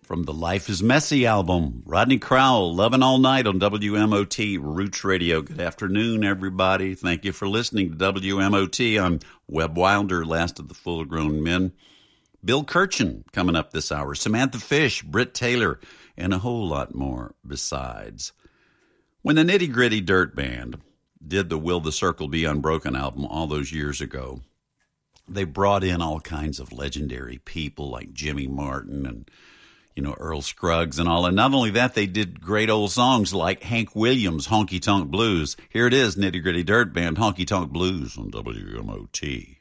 From the Life is Messy album, Rodney Crowell, Lovin' All Night on WMOT Roots Radio. Good afternoon, everybody. Thank you for listening to WMOT. I'm Webb Wilder, last of the full-grown men. Bill Kirchen coming up this hour, Samantha Fish, Britt Taylor, and a whole lot more besides. When the Nitty Gritty Dirt Band did the Will the Circle Be Unbroken album all those years ago, they brought in all kinds of legendary people like Jimmy Martin and Earl Scruggs and all. And not only that, they did great old songs like Hank Williams' Honky Tonk Blues. Here it is, Nitty Gritty Dirt Band, Honky Tonk Blues on WMOT.